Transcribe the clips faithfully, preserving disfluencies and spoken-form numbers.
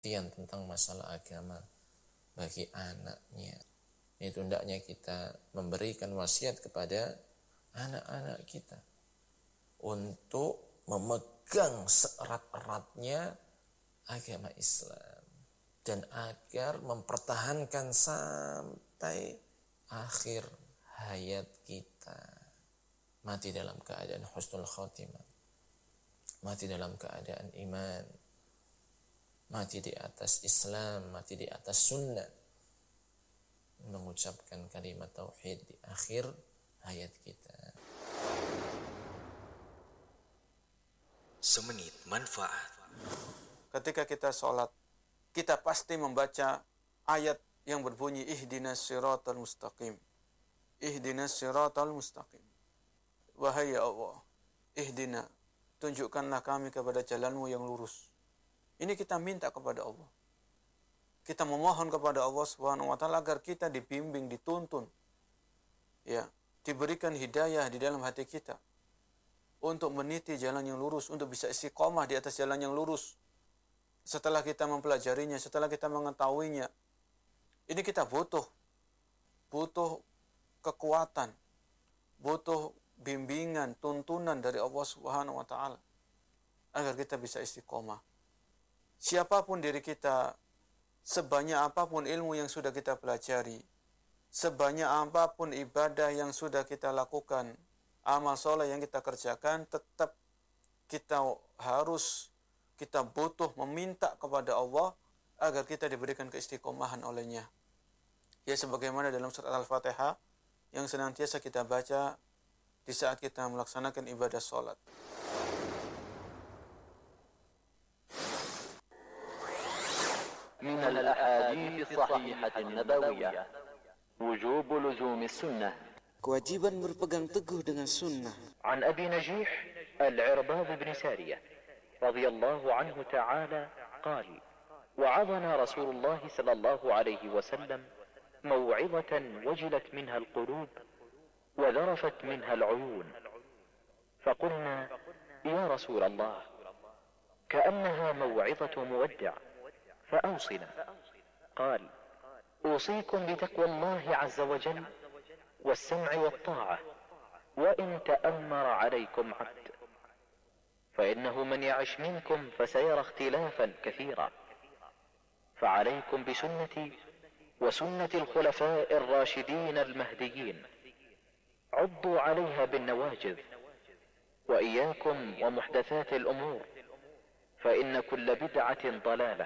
perhatian tentang masalah agama bagi anaknya. Itu hendaknya kita memberikan wasiat kepada anak-anak kita untuk memegang seerat-eratnya agama Islam dan agar mempertahankan sampai akhir hayat kita, mati dalam keadaan husnul khotimah, mati dalam keadaan iman, mati di atas Islam, mati di atas sunnah, mengucapkan kalimat tauhid di akhir hayat kita. Semenit manfaat. Ketika kita sholat, kita pasti membaca ayat yang berbunyi ihdinas siratal mustaqim. Ihdinas siratal mustaqim. Wahai ya Allah, ihdina, tunjukkanlah kami kepada jalanmu yang lurus. Ini kita minta kepada Allah. Kita memohon kepada Allah Subhanahu wa taala agar kita dibimbing, dituntun, ya, diberikan hidayah di dalam hati kita untuk meniti jalan yang lurus, untuk bisa istiqomah di atas jalan yang lurus. Setelah kita mempelajarinya, setelah kita mengetahuinya, ini kita butuh butuh kekuatan, butuh bimbingan, tuntunan dari Allah Subhanahu wa taala agar kita bisa istiqomah. Siapapun diri kita, sebanyak apapun ilmu yang sudah kita pelajari, sebanyak apapun ibadah yang sudah kita lakukan, amal soleh yang kita kerjakan, tetap kita harus, kita butuh meminta kepada Allah agar kita diberikan keistiqomahan olehnya. Ya, sebagaimana dalam surat Al-Fatihah yang senantiasa kita baca di saat kita melaksanakan ibadah sholat. من الأحاديث الصحيحة النبوية وجوب لزوم السنة. Kewajiban berpegang teguh dengan sunnah. عن أبي نجيح العرباض بن سارية رضي الله عنه تعالى قال: وعظنا رسول الله صلى الله عليه وسلم موعظة وجلت منها القلوب وذرفت منها العيون، فقلنا: يا رسول الله، كأنها موعظة مودع، فأوصنا. قال: أوصيكم بتقوى الله عز وجل والسمع والطاعة وإن تأمر عليكم عبد، فإنه من يعش منكم فسيرى اختلافا كثيرا، فعليكم بسنتي وسنة الخلفاء الراشدين المهديين، عضوا عليها بالنواجذ، وإياكم ومحدثات الأمور، فإن كل بدعة ضلالة.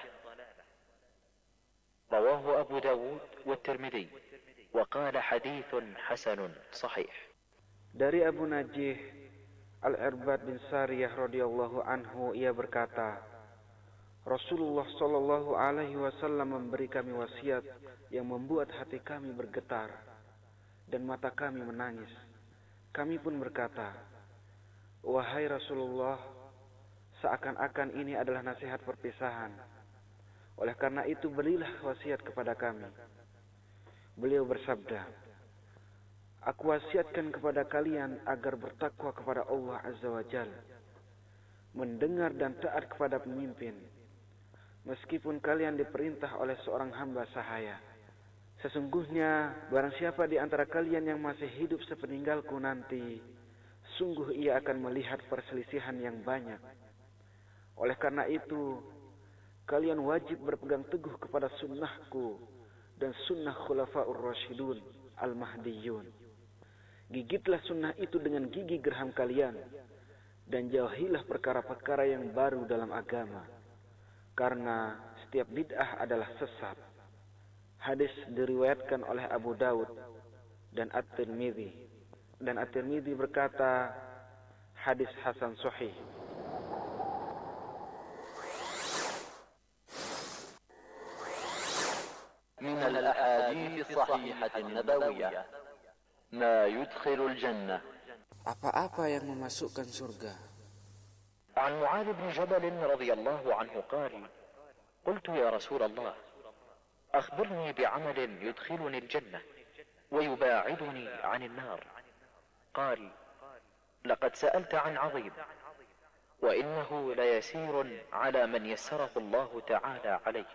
رواه أبو داود والترمذي وقال حديث حسن صحيح. Dari Abu Najih Al-Irbad bin Sariyah radhiyallahu anhu, ia berkata, Rasulullah sallallahu alaihi wasallam memberi kami wasiat yang membuat hati kami bergetar dan mata kami menangis. Kami pun berkata, wahai Rasulullah, seakan-akan ini adalah nasihat perpisahan. Oleh karena itu berilah wasiat kepada kami. Beliau bersabda, aku wasiatkan kepada kalian agar bertakwa kepada Allah Azza wa Jalla, mendengar dan taat kepada pemimpin, meskipun kalian diperintah oleh seorang hamba sahaya. Sesungguhnya barang siapa di antara kalian yang masih hidup sepeninggalku nanti, sungguh ia akan melihat perselisihan yang banyak. Oleh karena itu, kalian wajib berpegang teguh kepada sunnahku dan sunnah khulafaur rasyidun al-mahdiyun. Gigitlah sunnah itu dengan gigi geraham kalian dan jauhilah perkara-perkara yang baru dalam agama, karena setiap bid'ah adalah sesat. Hadis diriwayatkan oleh Abu Daud dan At-Tirmidzi, dan At-Tirmidzi berkata hadis hasan sahih. من الأحاديث الصحيحة النبوية ما يدخل الجنة. Apa-apa yang memasukkan surga. عن معاذ بن جبل رضي الله عنه قال: قلت يا رسول الله، أخبرني بعمل يدخلني الجنة ويباعدني عن النار. قال: لقد سألت عن عظيم، وإنه ليسير على من يسره الله تعالى عليه.